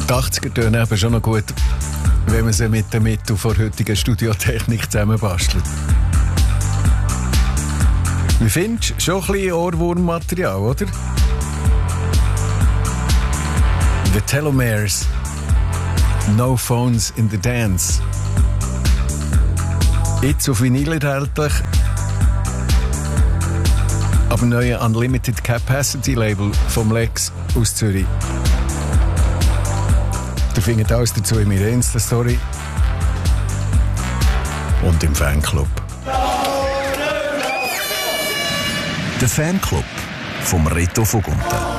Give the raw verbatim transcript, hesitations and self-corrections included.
Die achtziger tönen eben schon noch gut, wenn man sie mit den Mitteln der heutigen Studiotechnik zusammenbastelt. Wie findest du? Schon ein bisschen Ohrwurmmaterial, oder? The Telomeres. No Phones in the Dance. Jetzt auf Vinyl erhältlich. Aber neue Unlimited Capacity Label vom Lex aus Zürich. Ihr findet alles dazu in meiner Insta-Story und im Fanclub. Der Fanclub vom Reto Vogunten.